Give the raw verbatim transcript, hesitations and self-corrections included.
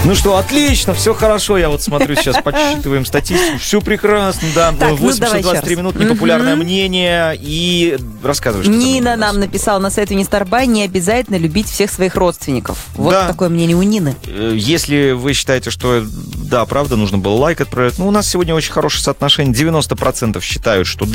Ну что, отлично, все хорошо. Я вот смотрю, сейчас подсчитываем статистику. Все прекрасно, да. Так, ну, восемьсот двадцать три минуты, непопулярное Мгм. мнение. И рассказывай, что Нина там у нас. нам написала на сайте Нестарбай: не обязательно любить всех своих родственников. Вот Да. такое мнение у Нины. Э, Если вы считаете, что да, правда, нужно было лайк отправить. Ну, у нас сегодня очень хорошее соотношение. девяносто процентов считают, что